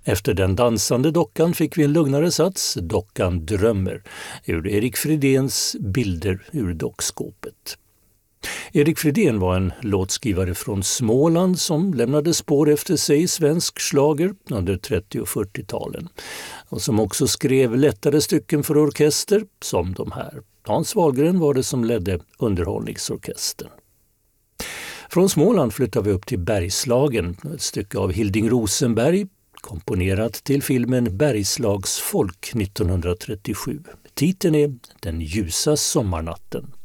Efter den dansande dockan fick vi en lugnare sats, Dockan drömmer, ur Erik Fridéns Bilder ur dockskåpet. Erik Fridén var en låtskrivare från Småland som lämnade spår efter sig i svensk schlager under 30- och 40-talen och som också skrev lättare stycken för orkester som de här. Hans Wahlgren var det som ledde Underhållningsorkestern. Från Småland flyttar vi upp till Bergslagen, ett stycke av Hilding Rosenberg, komponerat till filmen Bergslagsfolk 1937. Titeln är Den ljusa sommarnatten.